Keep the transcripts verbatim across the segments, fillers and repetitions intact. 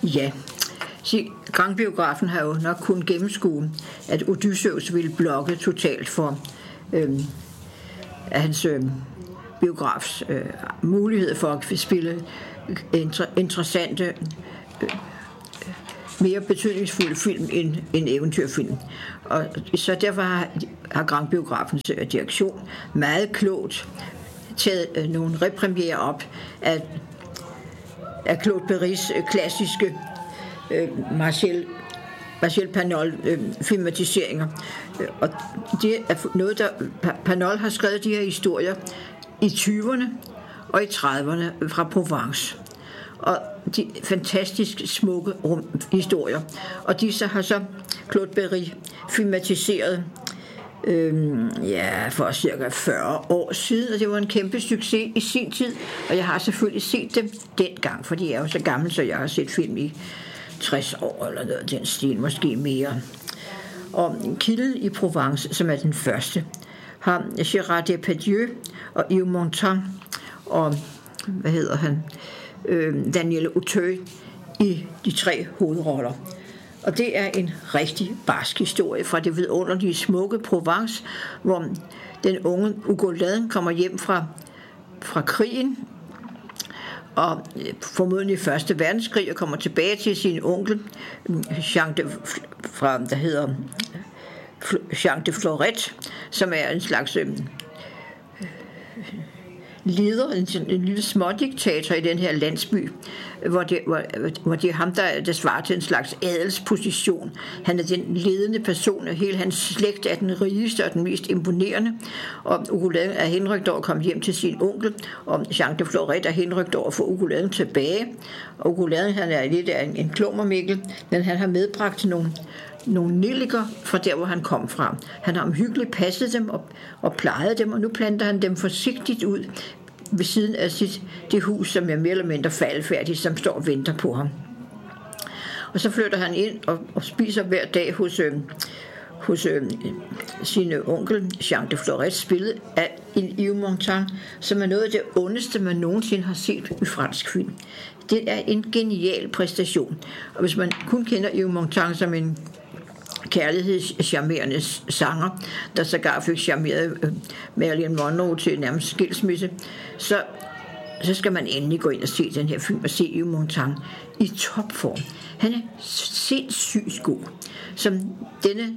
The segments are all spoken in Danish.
Ja, Grandbiografen har jo nok kun gennemskue, at Odysseus ville blokke totalt for øhm, hans øhm, biografs øh, mulighed for at spille inter- interessante, øh, mere betydningsfulde film end, end eventyrfilm. Og så derfor har, har Grandbiografens direktion meget klogt taget øh, nogle repremierer op af, af Claude Berrys øh, klassiske øh, Marcel, Marcel Pagnol øh, filmatiseringer. Og det er noget, der Pagnol har skrevet de her historier i tyverne og i trediverne fra Provence. Og de fantastisk smukke rum, historier. Og disse har så Claude Berry filmatiseret øhm, ja, for cirka fyrre år siden, og det var en kæmpe succes i sin tid, og jeg har selvfølgelig set dem dengang, fordi jeg er jo så gammel, så jeg har set film i tres år eller noget, den stil, måske mere. Og Kilden i Provence, som er den første, har Gérard Depardieu og Yves Montand og, hvad hedder han, øh, Daniel Auteuil i de tre hovedroller. Og det er en rigtig barsk historie fra det vidunderlige smukke Provence, hvor den unge Ugolin kommer hjem fra, fra krigen, og formodentlig i første verdenskrig, og kommer tilbage til sin onkel, Jean de, fra, der hedder Jean de Florette, som er en slags øh, leder, en, en lille smådiktator i den her landsby, hvor det, hvor, hvor det er ham, der, der svarer til en slags adelsposition. Han er den ledende person, og hele hans slægt er den rigeste og den mest imponerende, og Ugolin er henrygt over at komme hjem til sin onkel, og Jean de Florette er henrygt over at få Ugolin tilbage, og Ugolin, han er lidt af en, en klummermikkel, men han har medbragt nogle nogle nilliker fra der, hvor han kom fra. Han har omhyggeligt passet dem og, og plejet dem, og nu planter han dem forsigtigt ud ved siden af sit, det hus, som er mere eller mindre faldfærdigt, som står og venter på ham. Og så flytter han ind og, og spiser hver dag hos, øh, hos øh, sin onkel, Jean de Florette, spillet af en Yves Montand, som er noget af det ondeste, man nogensinde har set i fransk film. Det er en genial præstation. Og hvis man kun kender Yves Montand som en kærlighedscharmerende sanger, der sågar fik charmeret øh, Marilyn Monroe til nærmest skilsmisse, så, så skal man endelig gå ind og se den her film og se Yves Montand i topform. Han er sindssygt god. Som denne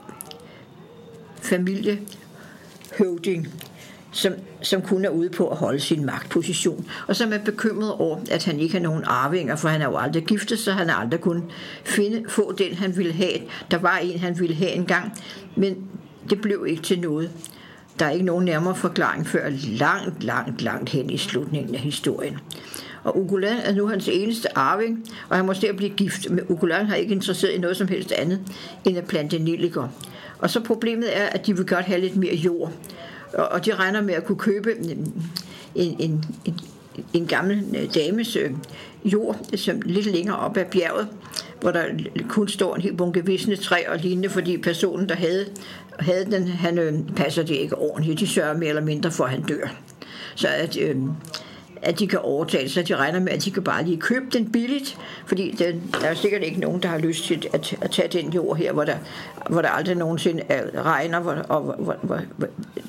familiehøvding, som, som kun er ude på at holde sin magtposition, og som er bekymret over, at han ikke har nogen arvinger, for han er jo aldrig giftet, så han har aldrig kunnet finde, få den, han ville have. Der var en, han ville have engang, men det blev ikke til noget. Der er ikke nogen nærmere forklaring før langt, langt, langt hen i slutningen af historien. Og Ugolin er nu hans eneste arving, og han må til at blive gift, men Ugolin har ikke interesseret i noget som helst andet, end at plante nilliker. Og så problemet er, at de vil godt have lidt mere jord, og de regner med at kunne købe en, en, en, en gammel dames jord, som lidt længere op ad bjerget, hvor der kun står en hel bunke visne træ og lignende, fordi personen, der havde, havde den, han øh, passer det ikke ordentligt. De sørger mere eller mindre for, at han dør. Så at, øh, at de kan overtage det, så de regner med, at de kan bare lige købe den billigt, fordi den, der er sikkert ikke nogen, der har lyst til at, at tage den jord her, hvor der, hvor der aldrig nogensinde er, regner, hvor, og hvor, hvor, hvor, hvor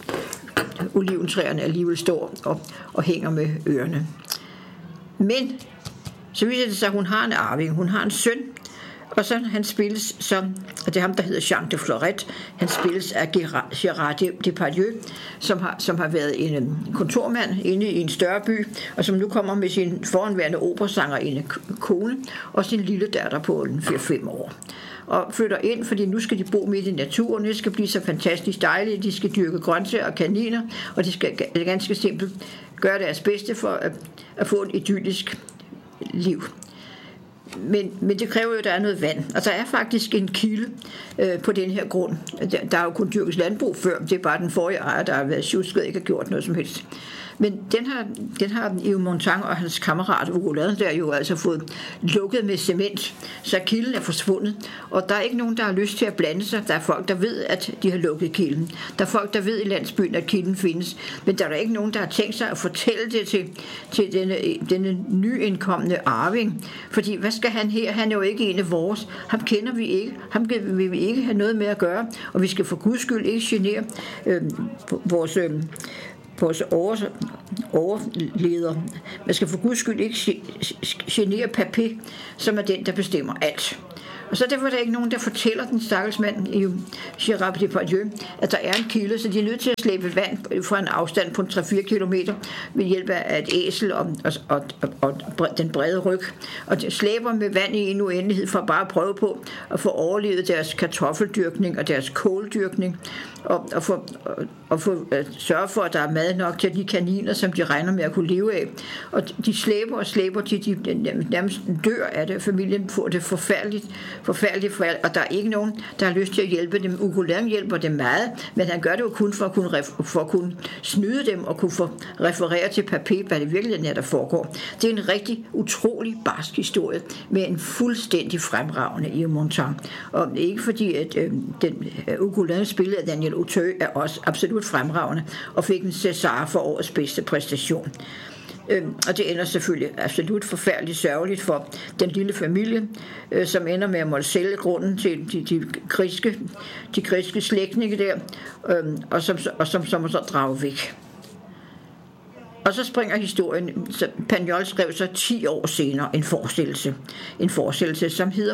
oliventræerne alligevel står og, og hænger med ørerne. Men så viser det sig, at hun har en arving, hun har en søn, og så han spilles som, og det er ham, der hedder Jean de Florette, han spilles af Gérard Depardieu, som har, som har været en kontormand inde i en større by, og som nu kommer med sin foranværende operasanger en kone, og sin lille datter på fire fem år. Og flytter ind, fordi nu skal de bo midt i naturen, det skal blive så fantastisk dejligt, de skal dyrke grøntsager og kaniner, og de skal ganske simpelt gøre deres bedste for at, at få et idyllisk liv. Men, men det kræver jo, at der er noget vand. Og der er faktisk en kilde øh, på den her grund. Der, der er jo kun dyrket landbrug før. Det er bare den forrige ejer, der har været sjusket, ikke har gjort noget som helst. Men den har, den har Yves Montand og hans kammerat Ugolin der jo altså fået lukket med cement, så kilden er forsvundet. Og der er ikke nogen, der har lyst til at blande sig. Der er folk, der ved, at de har lukket kilden. Der er folk, der ved i landsbyen, at kilden findes. Men der er ikke nogen, der har tænkt sig at fortælle det til, til denne, denne nyindkommende arving. Fordi hvad, skal han her? Han er jo ikke en af vores. Ham kender vi ikke. Ham vil vi ikke have noget med at gøre. Og vi skal for guds skyld ikke genere øh, vores... Øh, vores over, overleder. Man skal for guds skyld ikke genere Papé, som er den, der bestemmer alt. Og så derfor er der ikke nogen, der fortæller den stakkels mand i Gérard Depardieu, at der er en kilde, så de er nødt til at slæbe vand fra en afstand på tre til fire kilometer ved hjælp af et æsel og, og, og, og den brede ryg. Og de slæber med vand i en uendelighed for bare at prøve på at få overlevet deres kartoffeldyrkning og deres kåldyrkning, og, og, for, og, og for at sørge for, at der er mad nok til de kaniner, som de regner med at kunne leve af. Og de slæber og slæber til de nærmest dør af det. Familien får det forfærdeligt, forfærdeligt, og der er ikke nogen, der har lyst til at hjælpe dem. Hugo Lern hjælper dem meget, men han gør det jo kun for at kunne, ref- for at kunne snyde dem og kunne få referere til Papé, hvad det virkelig er, der foregår. Det er en rigtig utrolig barsk historie med en fuldstændig fremragende Yves Montand. Og ikke fordi, at øh, den, øh, Hugo Lern spillede af Daniel Auteuil er også absolut fremragende og fik en César for årets bedste præstation. Øhm, og det ender selvfølgelig absolut forfærdeligt sørgeligt for den lille familie, øh, som ender med at måtte sælge grunden til de, de griske, de griske slægtninge der, øh, og som, og som, som så drager væk. Og så springer historien, så Pagnol skrev så ti år senere en forestillelse, en forestillelse, som hedder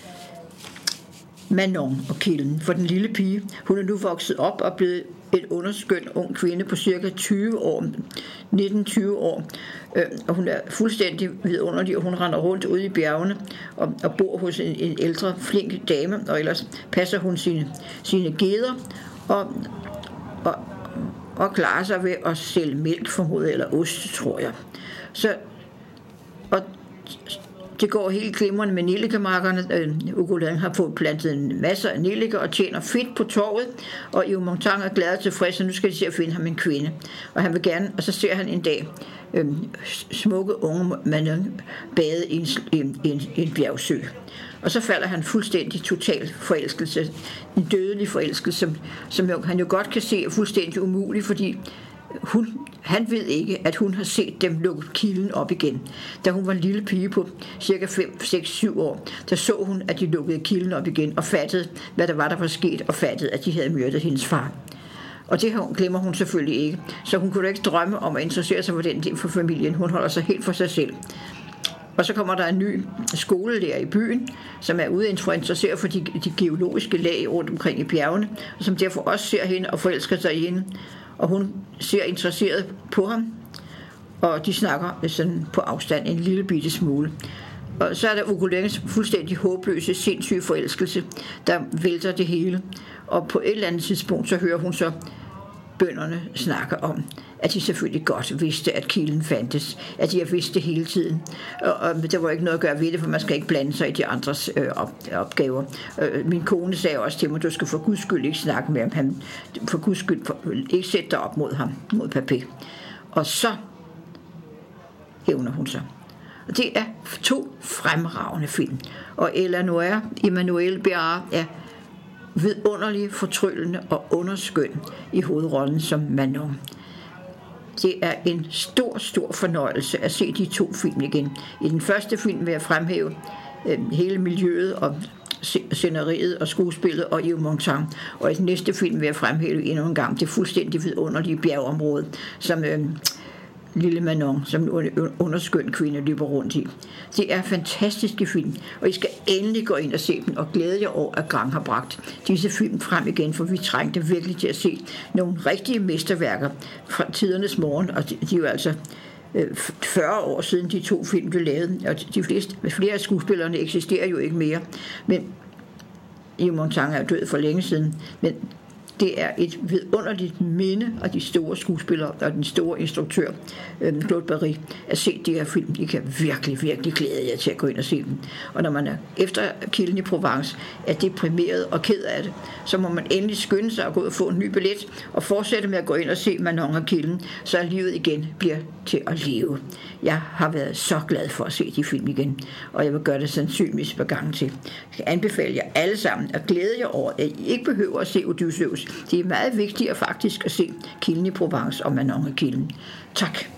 Manon og kilden. For den lille pige, hun er nu vokset op og blevet en underskøn ung kvinde på cirka tyve år, nitten til tyve år, øh, og hun er fuldstændig vidunderlig, og hun render rundt ude i bjergene og, og bor hos en, en ældre, flink dame, og ellers passer hun sine, sine geder og, og, og klarer sig ved at sælge mælk, formodet, eller ost, tror jeg. Så, og det går helt glimrende med nellikemarkerne. Hugo Lern har fået plantet en masse af nelliker og tjener fedt på torvet, og Yves Montand er glad og tilfreds, og nu skal de se at finde ham en kvinde. Og han vil gerne, og så ser han en dag øhm, smukke unge Manon bade i en, en, en, en bjergsø. Og så falder han fuldstændig total forelskelse, en dødelig forelskelse, som, som han jo godt kan se er fuldstændig umulig, fordi Hun, han ved ikke, at hun har set dem lukke kilden op igen. Da hun var en lille pige på cirka fem, seks, syv år, der så hun, at de lukkede kilden op igen og fattede, hvad der var, der var sket, og fattede, at de havde myrdet hendes far. Og det glemmer hun selvfølgelig ikke. Så hun kunne ikke drømme om at interessere sig for den del for familien. Hun holder sig helt for sig selv. Og så kommer der en ny skolelærer i byen, som er ude for at interessere for de, de geologiske lag rundt omkring i bjergene, og som derfor også ser hende og forelsker sig i hende. Og hun ser interesseret på ham, og de snakker sådan på afstand en lille bitte smule. Og så er der Hugo Lerns fuldstændig håbløse, sindssyge forelskelse, der vælter det hele. Og på et eller andet tidspunkt, så hører hun så bønderne snakke om, at de selvfølgelig godt vidste, at kilden fandtes, at de har vidst det hele tiden. Og, og der var ikke noget at gøre ved det, for man skal ikke blande sig i de andres øh, op, opgaver. Øh, min kone sagde også til mig, du skal for guds skyld ikke snakke med ham, han, for guds skyld for, ikke sætte dig op mod ham, mod Papé. Og så hævner hun sig. Og det er to fremragende film. Og Eleanor Emmanuelle Béart er vidunderlig, fortryllende og underskøn i hovedrollen som Manon. Det er en stor, stor fornøjelse at se de to film igen. I den første film vil jeg fremhæve øh, hele miljøet og sceneriet og skuespillet og Yves Montand. Og i den næste film vil jeg fremhæve endnu en gang det fuldstændig vidunderlige bjergeområde, som øh, lille Manon, som en underskøn kvinde løber rundt i. Det er fantastiske film, og I skal endelig gå ind og se dem, og glæde jer over, at Grand har bragt disse film frem igen, for vi trængte virkelig til at se nogle rigtige mesterværker fra tidernes morgen, og de, de er jo altså fyrre år siden de to film blev lavet, og de fleste, flere af skuespillerne eksisterer jo ikke mere, men Yves Montand er død for længe siden, men det er et vidunderligt minde af de store skuespillere og den store instruktør, Claude Berry, at se de her film. I kan virkelig, virkelig glæde jer til at gå ind og se dem. Og når man er efter Kilden i Provence er deprimeret og ked af det, så må man endelig skynde sig at gå ud og få en ny billet og fortsætte med at gå ind og se Manon og Kilden, så livet igen bliver til at leve. Jeg har været så glad for at se de film igen, og jeg vil gøre det sandsynligvis på gang til. Jeg skal anbefale jer alle sammen at glæde jer over, at I ikke behøver at se Odysseus. Det er meget vigtigt faktisk at se Kilden i Provence og Manon og Kilden. Tak.